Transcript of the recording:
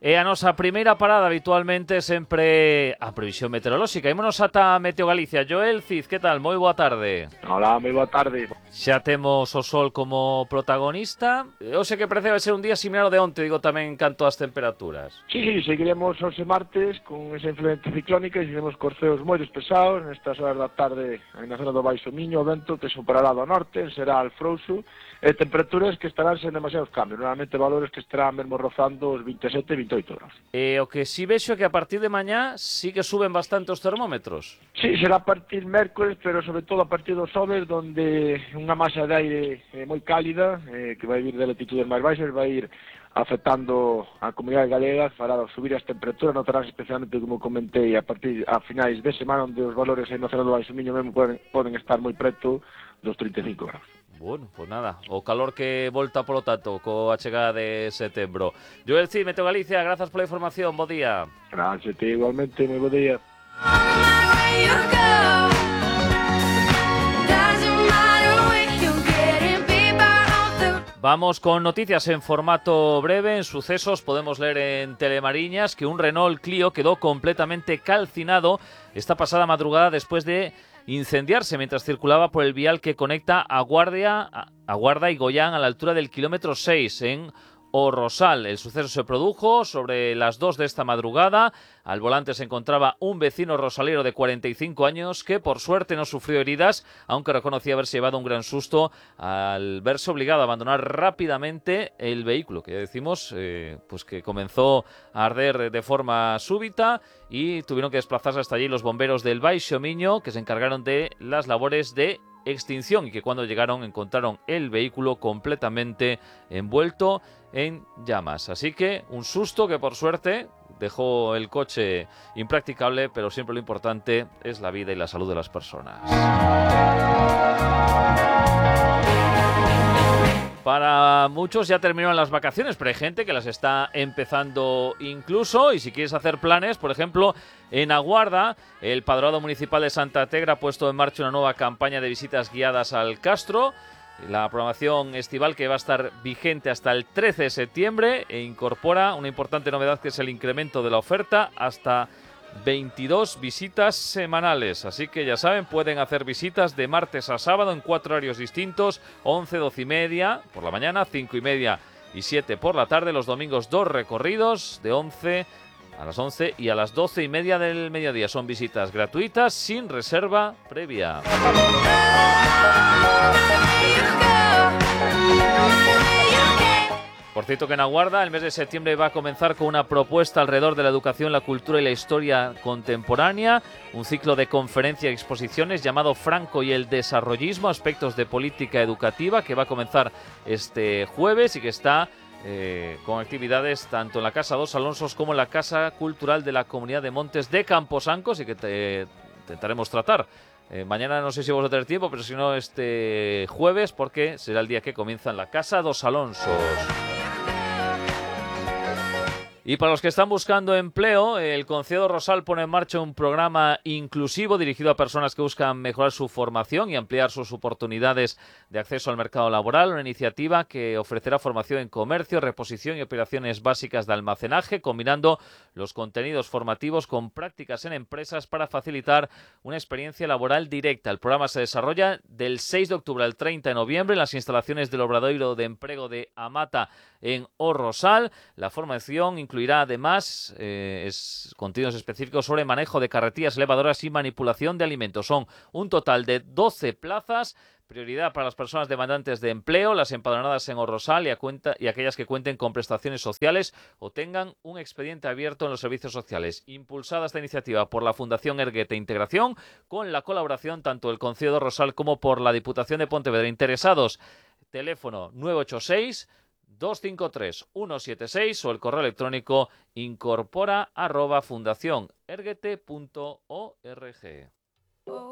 E a nosa primeira parada habitualmente sempre a previsión meteorolóxica. Ímonos ata Meteo Galicia. Joel Cid, que tal? Moi boa tarde. Hola, moi boa tarde. Xa temos o sol como protagonista. Eu sei que parece vai ser un día similar ao de onte, digo tamén canto ás temperaturas. Sí, seguiremos hoxe martes con esa influencia ciclónica e seguiremos cos ceos moi despesados. Nestas horas da tarde, na zona do Baixo Miño, o vento que soprará do norte, será alfrouxo, e temperaturas que estarán sen demasiados cambios. Normalmente valores que estarán mesmo rozando os 27 e 28 graus. E o que si vexo é que a partir de mañá sí que suben bastante os termómetros. Sí, será a partir mércores, pero sobre todo a partir do xoves, donde unha masa de aire moi cálida, que vai vir de latitudes máis baixas, vai ir afectando a comunidade galega, fará subir as temperaturas, notarás especialmente, como comentei, a partir a finais de semana, onde os valores aí no cero do Baixo Miño mesmo poden estar moi preto dos 35 graus. Bueno, pues nada, o calor que volta polo tanto coa chegada de setembro. Joel Cid, Meteo Galicia, grazas pola información, bo día. Gracias, igualmente, moi bo día. Vamos con noticias en formato breve. En sucesos podemos leer en Telemariñas que un Renault Clio quedó completamente calcinado esta pasada madrugada después de incendiarse mientras circulaba por el vial que conecta a Guarda y Goián a la altura del kilómetro 6 en O Rosal. El suceso se produjo sobre las 2 de esta madrugada. Al volante se encontraba un vecino rosalero de 45 años que por suerte no sufrió heridas, aunque reconocía haberse llevado un gran susto al verse obligado a abandonar rápidamente el vehículo, que ya decimos pues que comenzó a arder de forma súbita y tuvieron que desplazarse hasta allí los bomberos del Baixo Miño, que se encargaron de las labores de extinción y que cuando llegaron encontraron el vehículo completamente envuelto en llamas. Así que un susto que por suerte dejó el coche impracticable, pero siempre lo importante es la vida y la salud de las personas. Para muchos ya terminaron las vacaciones, pero hay gente que las está empezando incluso. Y si quieres hacer planes, por ejemplo, en Aguarda, el Padroado Municipal de Santa Tegra ha puesto en marcha una nueva campaña de visitas guiadas al Castro. La programación estival que va a estar vigente hasta el 13 de septiembre e incorpora una importante novedad que es el incremento de la oferta hasta 22 visitas semanales. Así que ya saben, pueden hacer visitas de martes a sábado en 4 horarios distintos: 11, 12 y media por la mañana, 5 y media y 7 por la tarde. Los domingos 2 recorridos de 11 a las 11 y a las 12 y media del mediodía. Son visitas gratuitas sin reserva previa. Por cierto que en Aguarda el mes de septiembre va a comenzar con una propuesta alrededor de la educación, la cultura y la historia contemporánea, un ciclo de conferencias y exposiciones llamado Franco y el desarrollismo, aspectos de política educativa, que va a comenzar este jueves y que está con actividades tanto en la Casa Dos Alonsos como en la Casa Cultural de la Comunidad de Montes de Camposancos y que intentaremos tratar. Mañana no sé si vamos a tener tiempo, pero si no este jueves, porque será el día que comienza en la Casa Dos Alonsos. Y para los que están buscando empleo, el Concedo Rosal pone en marcha un programa inclusivo dirigido a personas que buscan mejorar su formación y ampliar sus oportunidades de acceso al mercado laboral. Una iniciativa que ofrecerá formación en comercio, reposición y operaciones básicas de almacenaje, combinando los contenidos formativos con prácticas en empresas para facilitar una experiencia laboral directa. El programa se desarrolla del 6 de octubre al 30 de noviembre en las instalaciones del Obradoiro de Emprego de Amata en O Rosal. La formación incluirá además contenidos específicos sobre manejo de carretillas elevadoras y manipulación de alimentos. Son un total de 12 plazas. Prioridad para las personas demandantes de empleo, las empadronadas en O Rosal y aquellas que cuenten con prestaciones sociales o tengan un expediente abierto en los servicios sociales. Impulsada esta iniciativa por la Fundación Erguete Integración, con la colaboración tanto del Concejo de Rosal como por la Diputación de Pontevedra. Interesados, teléfono 986 253 176 o el correo electrónico incorpora@fundacionerguete.org.